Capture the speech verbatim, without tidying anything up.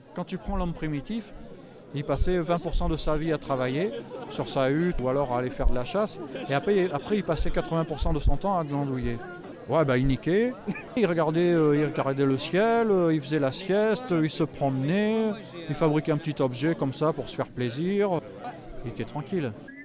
Quand tu prends l'homme primitif, il passait vingt pour cent de sa vie à travailler sur sa hutte ou alors à aller faire de la chasse. Et après, après il passait quatre-vingts pour cent de son temps à glandouiller. Ouais, bah il niquait, il regardait, euh, il regardait le ciel, euh, il faisait la sieste, euh, il se promenait, il fabriquait un petit objet comme ça pour se faire plaisir. Il était tranquille.